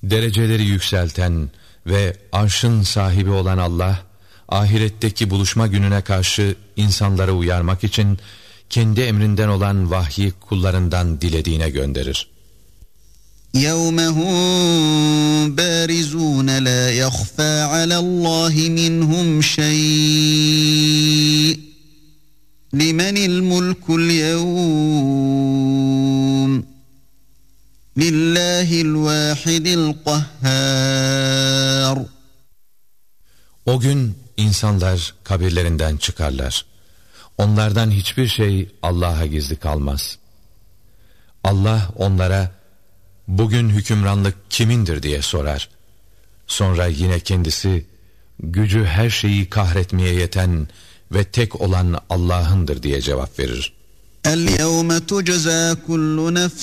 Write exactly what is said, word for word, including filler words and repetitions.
Dereceleri yükselten ve arşın sahibi olan Allah, ahiretteki buluşma gününe karşı insanları uyarmak için kendi emrinden olan vahyi kullarından dilediğine gönderir. يَوْمَ هُمْ بَارِزُونَ لَا يَخْفَى عَلَى اللّٰهِ مِنْهُمْ شَيْءٌ لِمَنِ الْمُلْكُ الْيَوْمِ لِلَّهِ الْوَاحِدِ الْقَهَّارِ. O gün insanlar kabirlerinden çıkarlar. Onlardan hiçbir şey Allah'a gizli kalmaz. Allah onlara, bugün hükümranlık kimindir diye sorar. Sonra yine kendisi, gücü her şeyi kahretmeye yeten ve tek olan Allah'ındır diye cevap verir. الْيَوْمَ تُجْزَى كُلُّ نَفْسٍ